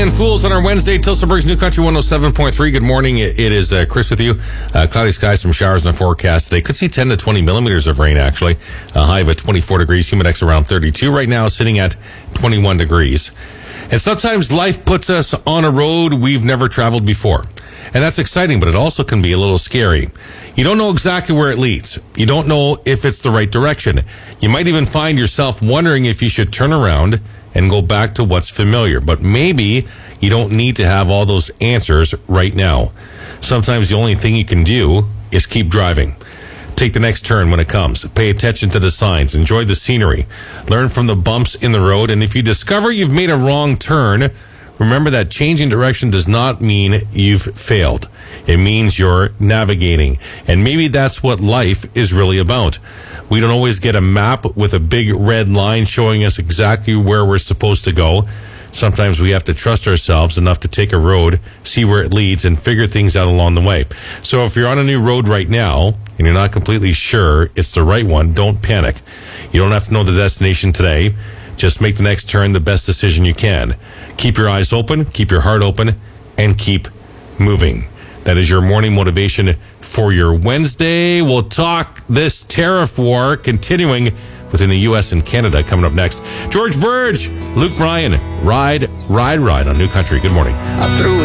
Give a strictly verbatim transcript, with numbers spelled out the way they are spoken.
Weekend Fools on our Wednesday, Tilsonburg's New Country one oh seven point three. Good morning. It is uh, Chris with you. Uh, cloudy skies, some showers in the forecast today. Could see ten to twenty millimeters of rain, actually. A high of twenty-four degrees, humidex around thirty-two. Right now, sitting at twenty-one degrees. And sometimes life puts us on a road we've never traveled before. And that's exciting, but it also can be a little scary. You don't know exactly where it leads. You don't know if it's the right direction. You might even find yourself wondering if you should turn around and go back to what's familiar. But maybe you don't need to have all those answers right now. Sometimes the only thing you can do is keep driving. Take the next turn when it comes. Pay attention to the signs. Enjoy the scenery. Learn from the bumps in the road. And if you discover you've made a wrong turn, remember that changing direction does not mean you've failed. It means you're navigating. And maybe that's what life is really about. We don't always get a map with a big red line showing us exactly where we're supposed to go. Sometimes we have to trust ourselves enough to take a road, see where it leads, and figure things out along the way. So if you're on a new road right now and you're not completely sure it's the right one, don't panic. You don't have to know the destination today. Just make the next turn the best decision you can. Keep your eyes open, keep your heart open, and keep moving. That is your morning motivation for your Wednesday. We'll talk this tariff war continuing within the U S and Canada coming up next. George Burge, Luke Bryan, Ride, Ride, Ride on New Country. Good morning. I threw